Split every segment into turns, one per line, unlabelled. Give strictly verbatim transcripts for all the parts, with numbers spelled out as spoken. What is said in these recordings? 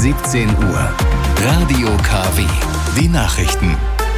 siebzehn Uhr. Radio K W. Die Nachrichten.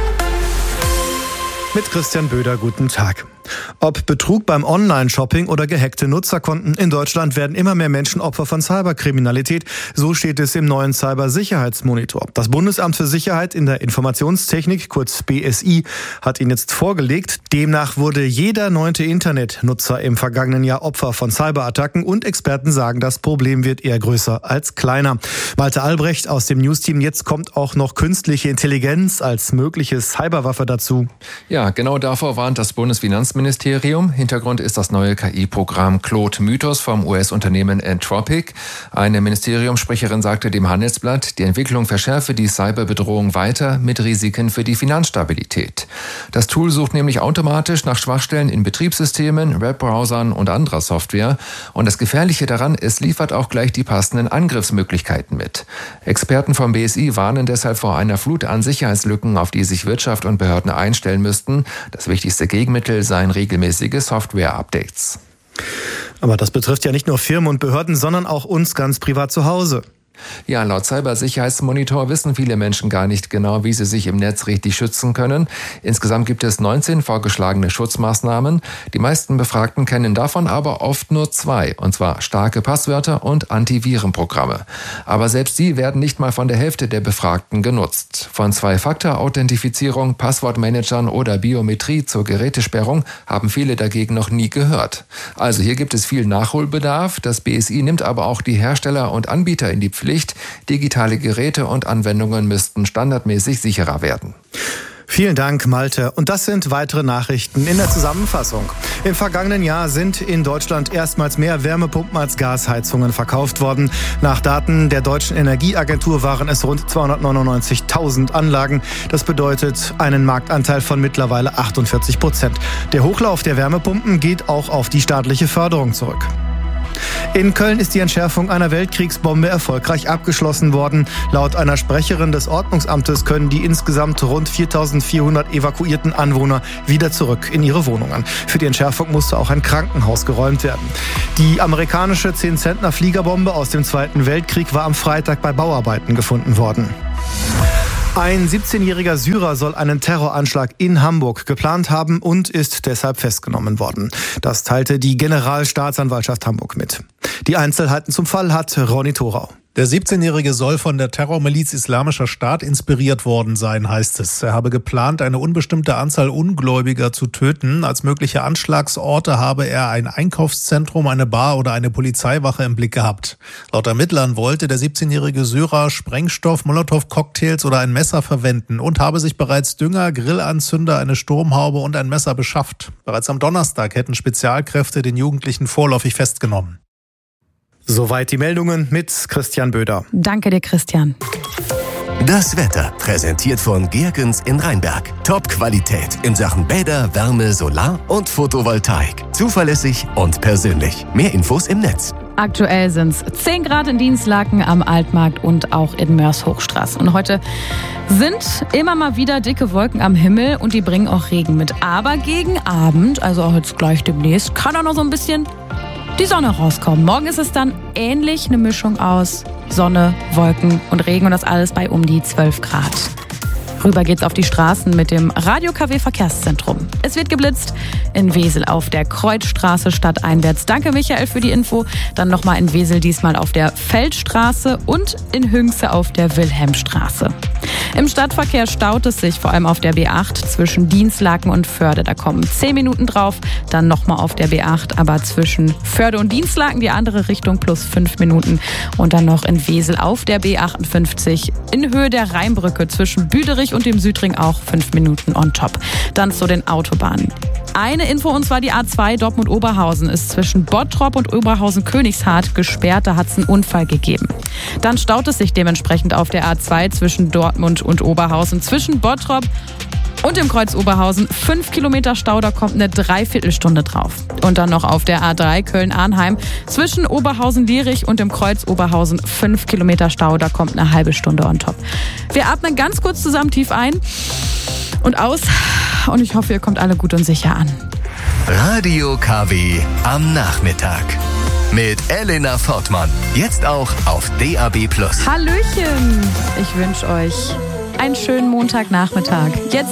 Mit Christian Böder, guten Tag. Ob Betrug beim Online-Shopping oder gehackte Nutzerkonten, in Deutschland werden immer mehr Menschen Opfer von Cyberkriminalität. So steht es im neuen Cybersicherheitsmonitor. Das Bundesamt für Sicherheit in der Informationstechnik, kurz B S I, hat ihn jetzt vorgelegt. Demnach wurde jeder neunte Internetnutzer im vergangenen Jahr Opfer von Cyberattacken und Experten sagen, das Problem wird eher größer als kleiner. Malte Albrecht aus dem Newsteam. Jetzt kommt auch noch künstliche Intelligenz als mögliche Cyberwaffe dazu.
Ja, genau davor warnt das Bundesfinanzministerium. Hintergrund ist das neue K I-Programm Claude Mythos vom U S-Unternehmen Anthropic. Eine Ministeriumssprecherin sagte dem Handelsblatt, die Entwicklung verschärfe die Cyberbedrohung weiter mit Risiken für die Finanzstabilität. Das Tool sucht nämlich automatisch nach Schwachstellen in Betriebssystemen, Webbrowsern und anderer Software. Und das Gefährliche daran, es liefert auch gleich die passenden Angriffsmöglichkeiten mit. Experten vom B S I warnen deshalb vor einer Flut an Sicherheitslücken, auf die sich Wirtschaft und Behörden einstellen müssten. Das wichtigste Gegenmittel seien regelmäßige Software-Updates.
Aber das betrifft ja nicht nur Firmen und Behörden, sondern auch uns ganz privat zu Hause.
Ja, laut Cybersicherheitsmonitor wissen viele Menschen gar nicht genau, wie sie sich im Netz richtig schützen können. Insgesamt gibt es neunzehn vorgeschlagene Schutzmaßnahmen. Die meisten Befragten kennen davon aber oft nur zwei, und zwar starke Passwörter und Antivirenprogramme. Aber selbst die werden nicht mal von der Hälfte der Befragten genutzt. Von Zwei-Faktor-Authentifizierung, Passwortmanagern oder Biometrie zur Gerätesperrung haben viele dagegen noch nie gehört. Also hier gibt es viel Nachholbedarf. Das B S I nimmt aber auch die Hersteller und Anbieter in die Pflicht. Digitale Geräte und Anwendungen müssten standardmäßig sicherer werden.
Vielen Dank, Malte. Und das sind weitere Nachrichten in der Zusammenfassung. Im vergangenen Jahr sind in Deutschland erstmals mehr Wärmepumpen als Gasheizungen verkauft worden. Nach Daten der Deutschen Energieagentur waren es rund zweihundertneunundneunzigtausend Anlagen. Das bedeutet einen Marktanteil von mittlerweile achtundvierzig Prozent. Der Hochlauf der Wärmepumpen geht auch auf die staatliche Förderung zurück. In Köln ist die Entschärfung einer Weltkriegsbombe erfolgreich abgeschlossen worden. Laut einer Sprecherin des Ordnungsamtes können die insgesamt rund viertausendvierhundert evakuierten Anwohner wieder zurück in ihre Wohnungen. Für die Entschärfung musste auch ein Krankenhaus geräumt werden. Die amerikanische zehn-Zentner-Fliegerbombe aus dem Zweiten Weltkrieg war am Freitag bei Bauarbeiten gefunden worden. Ein siebzehnjähriger Syrer soll einen Terroranschlag in Hamburg geplant haben und ist deshalb festgenommen worden. Das teilte die Generalstaatsanwaltschaft Hamburg mit. Die Einzelheiten zum Fall hat Ronny Thorau.
Der siebzehnjährige soll von der Terrormiliz Islamischer Staat inspiriert worden sein, heißt es. Er habe geplant, eine unbestimmte Anzahl Ungläubiger zu töten. Als mögliche Anschlagsorte habe er ein Einkaufszentrum, eine Bar oder eine Polizeiwache im Blick gehabt. Laut Ermittlern wollte der siebzehnjährige Syrer Sprengstoff, Molotow-Cocktails oder ein Messer verwenden und habe sich bereits Dünger, Grillanzünder, eine Sturmhaube und ein Messer beschafft. Bereits am Donnerstag hätten Spezialkräfte den Jugendlichen vorläufig festgenommen.
Soweit die Meldungen mit Christian Böder.
Danke dir, Christian.
Das Wetter, präsentiert von Gehrgens in Rheinberg. Top-Qualität in Sachen Bäder, Wärme, Solar- und Photovoltaik. Zuverlässig und persönlich. Mehr Infos im Netz.
Aktuell sind es zehn Grad in Dienstlaken am Altmarkt und auch in Mörs-Hochstraße. Und heute sind immer mal wieder dicke Wolken am Himmel und die bringen auch Regen mit. Aber gegen Abend, also auch jetzt gleich demnächst, kann auch noch so ein bisschen die Sonne rauskommen. Morgen ist es dann ähnlich eine Mischung aus Sonne, Wolken und Regen und das alles bei um die zwölf Grad. Rüber geht's auf die Straßen mit dem Radio K W Verkehrszentrum. Es wird geblitzt in Wesel auf der Kreuzstraße stadteinwärts. Danke Michael für die Info. Dann nochmal in Wesel, diesmal auf der Feldstraße und in Hünxe auf der Wilhelmstraße. Im Stadtverkehr staut es sich vor allem auf der B acht zwischen Dienstlaken und Förde. Da kommen zehn Minuten drauf. Dann nochmal auf der B acht, aber zwischen Förde und Dienstlaken die andere Richtung plus fünf Minuten. Und dann noch in Wesel auf der B achtundfünfzig in Höhe der Rheinbrücke zwischen Büderich und dem Südring auch fünf Minuten on top. Dann zu den Autobahnen. Eine Info, und zwar die A zwei Dortmund-Oberhausen ist zwischen Bottrop und Oberhausen-Königshardt gesperrt. Da hat es einen Unfall gegeben. Dann staut es sich dementsprechend auf der A zwei zwischen Dortmund und Oberhausen. Zwischen Bottrop und im Kreuz Oberhausen fünf Kilometer Stau, da kommt eine Dreiviertelstunde drauf. Und dann noch auf der A drei Köln-Arnheim zwischen Oberhausen-Lierich und dem Kreuz Oberhausen fünf Kilometer Stau, da kommt eine halbe Stunde on top. Wir atmen ganz kurz zusammen tief ein und aus und ich hoffe, ihr kommt alle gut und sicher an.
Radio K W am Nachmittag. mit Elena Fortmann. Jetzt auch auf D A B plus.
Hallöchen! Ich wünsche euch einen schönen Montagnachmittag. Jetzt